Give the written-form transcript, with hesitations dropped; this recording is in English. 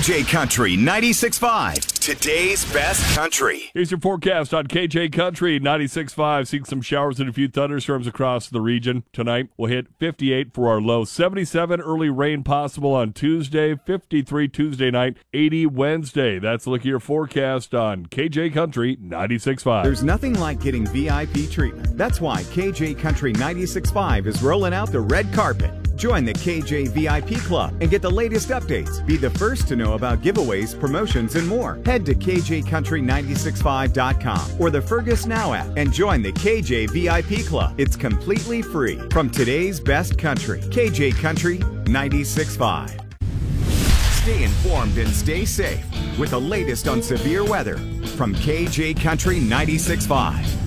KJ Country 96.5, today's best country. Here's your forecast on KJ Country 96.5. Seeing some showers and a few thunderstorms across the region tonight. We'll hit 58 for our low. 77 early rain possible on Tuesday. 53 Tuesday night. 80 Wednesday. That's a look at your forecast on KJ Country 96.5. There's nothing like getting VIP treatment. That's why KJ Country 96.5 is rolling out the red carpet. Join the KJ VIP Club and get the latest updates. Be the first to know about giveaways, promotions, and more. Head to KJCountry965.com or the Fergus Now app and join the KJ VIP Club. It's completely free. From today's best country, KJ Country 96.5. Stay informed and stay safe with the latest on severe weather from KJ Country 96.5.